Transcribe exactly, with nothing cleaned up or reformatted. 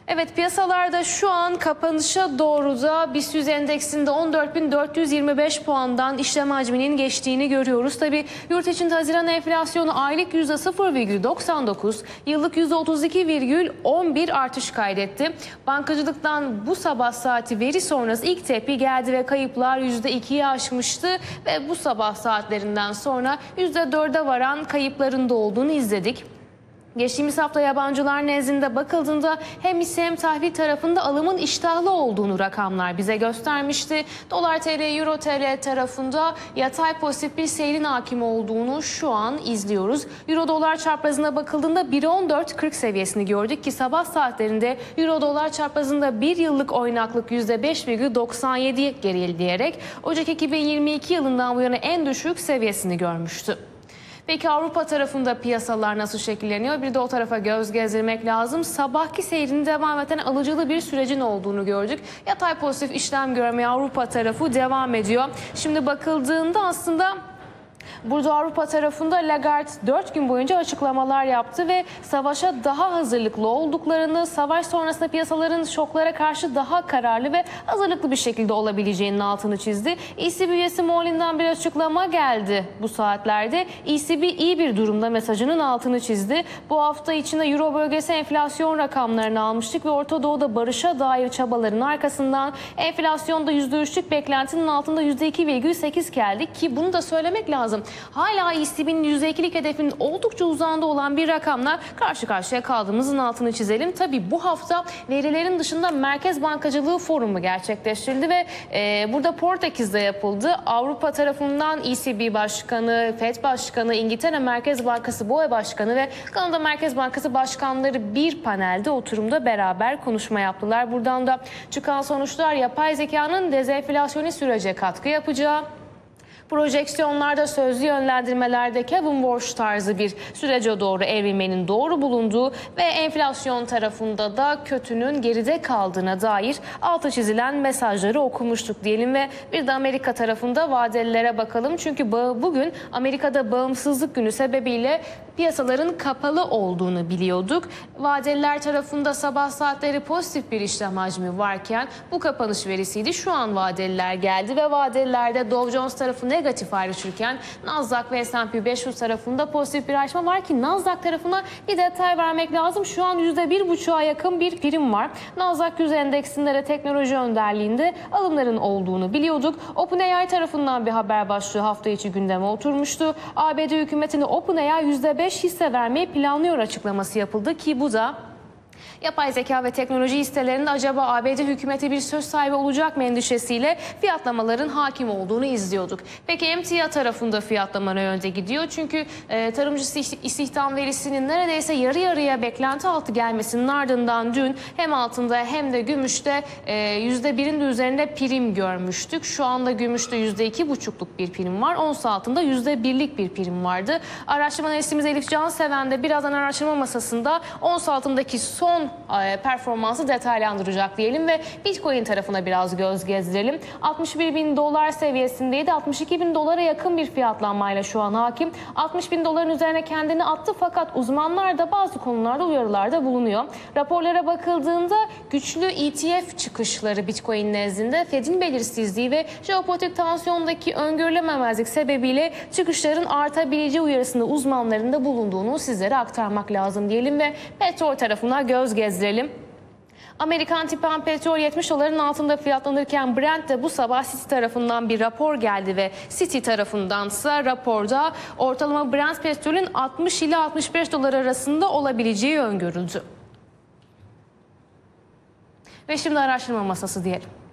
Evet, piyasalarda şu an kapanışa doğru da BIST yüz endeksinde on dört bin dört yüz yirmi beş puandan işlem hacminin geçtiğini görüyoruz. Tabii yurt içinde Haziran enflasyonu aylık yüzde sıfır virgül doksan dokuz, yıllık yüzde otuz iki virgül on bir artış kaydetti. Bankacılıktan bu sabah saati veri sonrası ilk tepki geldi ve kayıplar yüzde ikiyi aşmıştı ve bu sabah saatlerinden sonra yüzde dörde varan kayıpların da olduğunu izledik. Geçtiğimiz hafta yabancılar nezdinde bakıldığında hem hisse hem tahvil tarafında alımın iştahlı olduğunu rakamlar bize göstermişti. Dolar T L, Euro T L tarafında yatay pozitif bir seyrin hakim olduğunu şu an izliyoruz. Euro dolar çarpazına bakıldığında bir on dört kırk seviyesini gördük ki sabah saatlerinde Euro dolar çarpazında bir yıllık oynaklık yüzde beş virgül doksan yedi gerileyerek Ocak iki bin yirmi iki yılından bu yana en düşük seviyesini görmüştü. Peki Avrupa tarafında piyasalar nasıl şekilleniyor? Bir de o tarafa göz gezdirmek lazım. Sabahki seyrini devam eden alıcılı bir sürecin olduğunu gördük. Yatay pozitif işlem görmeye Avrupa tarafı devam ediyor. Şimdi bakıldığında aslında burada Avrupa tarafında Lagarde dört gün boyunca açıklamalar yaptı ve savaşa daha hazırlıklı olduklarını, savaş sonrasında piyasaların şoklara karşı daha kararlı ve hazırlıklı bir şekilde olabileceğinin altını çizdi. E C B üyesi Mollin'den bir açıklama geldi bu saatlerde. E C B iyi bir durumda mesajının altını çizdi. Bu hafta içinde Euro bölgesi enflasyon rakamlarını almıştık ve Orta Doğu'da barışa dair çabaların arkasından enflasyonda yüzde üçlük beklentinin altında yüzde iki virgül sekiz geldi ki bunu da söylemek lazım. Hala E C B'nin yüzde ikilik hedefinin oldukça uzağında olan bir rakamla karşı karşıya kaldığımızın altını çizelim. Tabii bu hafta verilerin dışında Merkez Bankacılığı Forumu gerçekleştirildi ve e, burada Portekiz'de yapıldı. Avrupa tarafından E C B Başkanı, Fed Başkanı, İngiltere Merkez Bankası B O E Başkanı ve Kanada Merkez Bankası Başkanları bir panelde oturumda beraber konuşma yaptılar. Buradan da çıkan sonuçlar yapay zekanın dezenflasyonist sürece katkı yapacağı, projeksiyonlarda sözlü yönlendirmelerde Kevin Walsh tarzı bir sürece doğru evrilmenin doğru bulunduğu ve enflasyon tarafında da kötünün geride kaldığına dair altı çizilen mesajları okumuştuk diyelim ve bir de Amerika tarafında vadelilere bakalım. Çünkü bugün Amerika'da bağımsızlık günü sebebiyle piyasaların kapalı olduğunu biliyorduk. Vadeliler tarafında sabah saatleri pozitif bir işlem hacmi varken bu kapanış verisiydi. Şu an vadeliler geldi ve vadelilerde Dow Jones tarafı negatif ayrışırken Nasdaq ve S and P beş yüz tarafında pozitif bir ayrışma var ki Nasdaq tarafına bir detay vermek lazım. Şu an yüzde bir buçuğa yakın bir prim var. Nasdaq yüz endeksinde de teknoloji önderliğinde alımların olduğunu biliyorduk. OpenAI tarafından bir haber başlığı hafta içi gündeme oturmuştu. A B D hükümetine OpenAI yüzde beş hisse vermeyi planlıyor açıklaması yapıldı ki bu da yapay zeka ve teknoloji hisselerinde acaba A B D hükümeti bir söz sahibi olacak mı endişesiyle fiyatlamaların hakim olduğunu izliyorduk. Peki emtia tarafında fiyatlama ne yönde gidiyor? Çünkü e, tarımcı istihdam verisinin neredeyse yarı yarıya beklenti altı gelmesinin ardından dün hem altında hem de gümüşte e, yüzde birin de üzerinde prim görmüştük. Şu anda gümüşte yüzde iki buçukluk bir prim var. Ons altında yüzde birlik bir prim vardı. Araştırma analistimiz Elif Canseven de birazdan araştırma masasında ons altındaki son performansı detaylandıracak diyelim ve Bitcoin tarafına biraz göz gezdirelim. altmış bir bin dolar seviyesindeydi. altmış iki bin dolara yakın bir fiyatlanmayla şu an hakim. altmış bin doların üzerine kendini attı fakat uzmanlar da bazı konularda uyarılarda bulunuyor. Raporlara bakıldığında güçlü E T F çıkışları Bitcoin nezdinde Fed'in belirsizliği ve jeopolitik tansiyondaki öngörülememezlik sebebiyle çıkışların artabileceği uyarısında uzmanların da bulunduğunu sizlere aktarmak lazım diyelim ve petrol tarafına göz gezdirelim. Amerikan tipen petrol yetmiş doların altında fiyatlanırken Brent de bu sabah Citi tarafından bir rapor geldi ve Citi tarafındansa raporda ortalama Brent petrolün altmış ile altmış beş dolar arasında olabileceği öngörüldü. Ve şimdi araştırma masası diyelim.